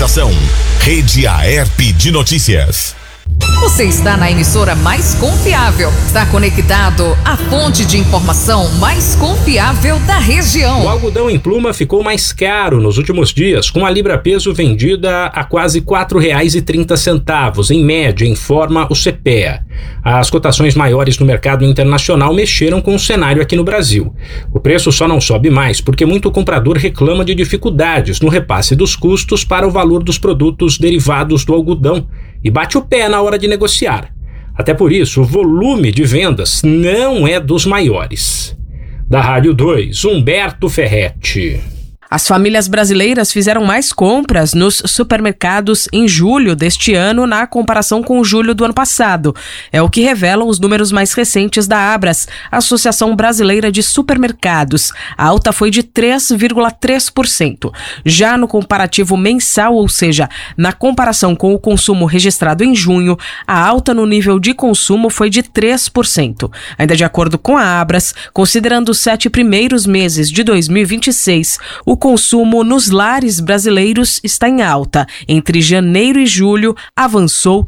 Realização Rede Aerp de Notícias. Você está na emissora mais confiável. Está conectado à fonte de informação mais confiável da região. O algodão em pluma ficou mais caro nos últimos dias, com a libra-peso vendida a quase R$ 4,30, em média, informa o CPEA. As cotações maiores no mercado internacional mexeram com o cenário aqui no Brasil. O preço só não sobe mais porque muito comprador reclama de dificuldades no repasse dos custos para o valor dos produtos derivados do algodão e bate o pé na hora de negociar. Até por isso, o volume de vendas não é dos maiores. Da Rádio 2, Humberto Ferretti. As famílias brasileiras fizeram mais compras nos supermercados em julho deste ano na comparação com julho do ano passado. É o que revelam os números mais recentes da Abras, Associação Brasileira de Supermercados. A alta foi de 3,3%. Já no comparativo mensal, ou seja, na comparação com o consumo registrado em junho, a alta no nível de consumo foi de 3%. Ainda de acordo com a Abras, considerando os 7 primeiros meses de 2026, o consumo nos lares brasileiros está em alta. Entre janeiro e julho, avançou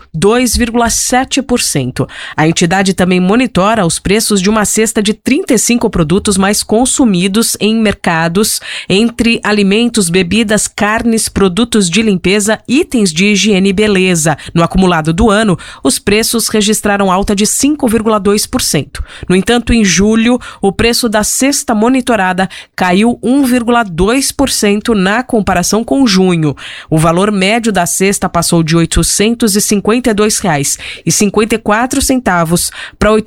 2,7%. A entidade também monitora os preços de uma cesta de 35 produtos mais consumidos em mercados, entre alimentos, bebidas, carnes, produtos de limpeza, itens de higiene e beleza. No acumulado do ano, os preços registraram alta de 5,2%. No entanto, em julho, o preço da cesta monitorada caiu 1,2% na comparação com junho. O valor médio da cesta passou de R$ 852,54 para R$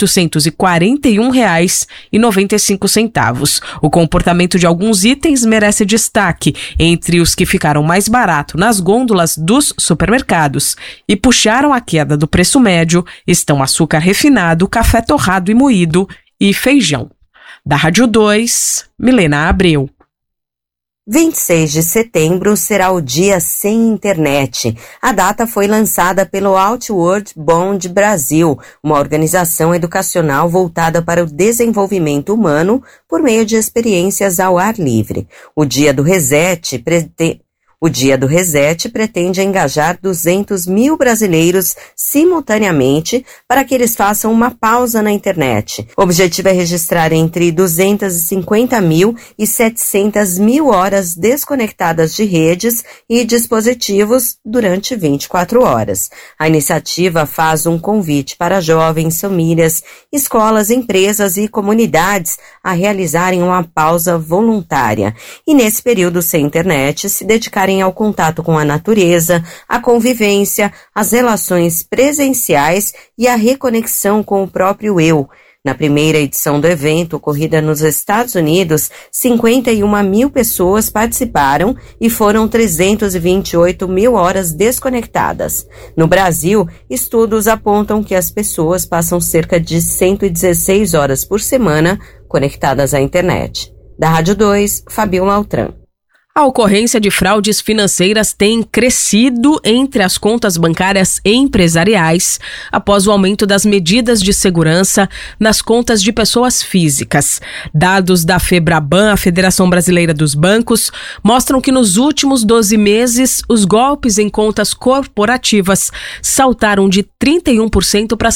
841,95. O comportamento de alguns itens merece destaque. Entre os que ficaram mais barato nas gôndolas dos supermercados e puxaram a queda do preço médio estão açúcar refinado, café torrado e moído e feijão. Da Rádio 2, Milena Abreu. 26 de setembro será o Dia Sem Internet. A data foi lançada pelo Outward Bound Brasil, uma organização educacional voltada para o desenvolvimento humano por meio de experiências ao ar livre. O Dia do Reset pretende engajar 200 mil brasileiros simultaneamente para que eles façam uma pausa na internet. O objetivo é registrar entre 250 mil e 700 mil horas desconectadas de redes e dispositivos durante 24 horas. A iniciativa faz um convite para jovens, famílias, escolas, empresas e comunidades a realizarem uma pausa voluntária e, nesse período sem internet, se dedicarem ao contato com a natureza, a convivência, as relações presenciais e a reconexão com o próprio eu. Na primeira edição do evento, ocorrida nos Estados Unidos, 51 mil pessoas participaram e foram 328 mil horas desconectadas. No Brasil, estudos apontam que as pessoas passam cerca de 116 horas por semana conectadas à internet. Da Rádio 2, Fabiola Altran. A ocorrência de fraudes financeiras tem crescido entre as contas bancárias empresariais após o aumento das medidas de segurança nas contas de pessoas físicas. Dados da FEBRABAN, a Federação Brasileira dos Bancos, mostram que nos últimos 12 meses os golpes em contas corporativas saltaram de 31% para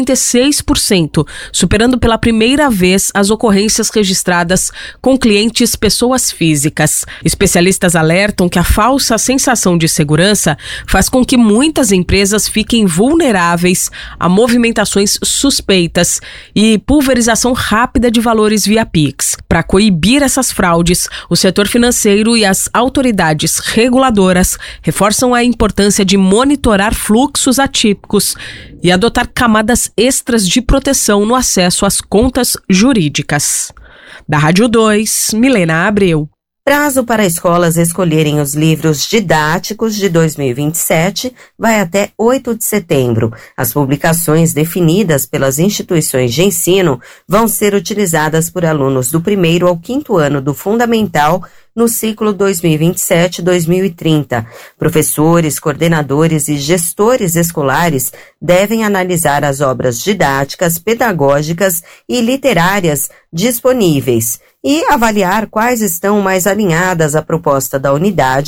56%, superando pela primeira vez as ocorrências registradas com clientes pessoas físicas. Especialistas alertam que a falsa sensação de segurança faz com que muitas empresas fiquem vulneráveis a movimentações suspeitas e pulverização rápida de valores via Pix. Para coibir essas fraudes, o setor financeiro e as autoridades reguladoras reforçam a importância de monitorar fluxos atípicos e adotar camadas extras de proteção no acesso às contas jurídicas. Da Rádio 2, Milena Abreu. Prazo para escolas escolherem os livros didáticos de 2027 vai até 8 de setembro. As publicações definidas pelas instituições de ensino vão ser utilizadas por alunos do 1º ao 5º ano do Fundamental no ciclo 2027-2030. Professores, coordenadores e gestores escolares devem analisar as obras didáticas, pedagógicas e literárias disponíveis e avaliar quais estão mais alinhadas à proposta da unidade